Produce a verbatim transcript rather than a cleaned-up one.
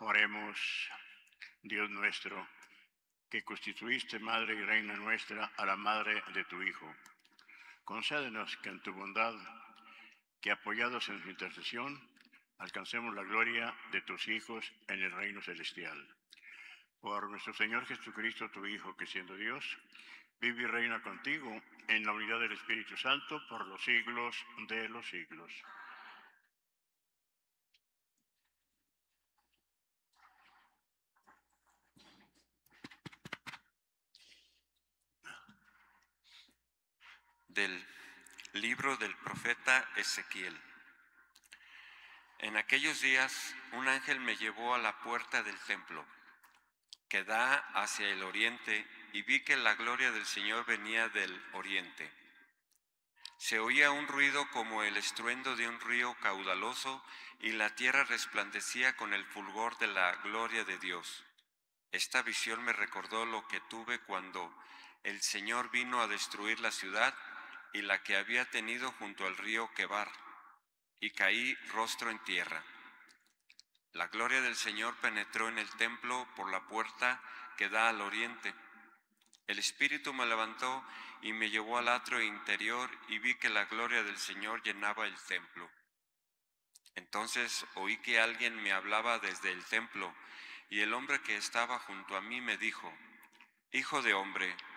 Oremos, Dios nuestro, que constituiste Madre y Reina nuestra a la Madre de tu Hijo. Concédenos que en tu bondad, que apoyados en su intercesión, alcancemos la gloria de tus hijos en el reino celestial. Por nuestro Señor Jesucristo, tu Hijo, que siendo Dios, vive y reina contigo en la unidad del Espíritu Santo por los siglos de los siglos. Del libro del profeta Ezequiel. En aquellos días un ángel me llevó a la puerta del templo, que da hacia el oriente, y vi que la gloria del Señor venía del oriente. Se oía un ruido como el estruendo de un río caudaloso, y la tierra resplandecía con el fulgor de la gloria de Dios. Esta visión me recordó lo que tuve cuando el Señor vino a destruir la ciudad y la que había tenido junto al río Quebar, y caí rostro en tierra. La gloria del Señor penetró en el templo por la puerta que da al oriente. El Espíritu me levantó y me llevó al atrio interior, y vi que la gloria del Señor llenaba el templo. Entonces oí que alguien me hablaba desde el templo, y el hombre que estaba junto a mí me dijo: Hijo de hombre,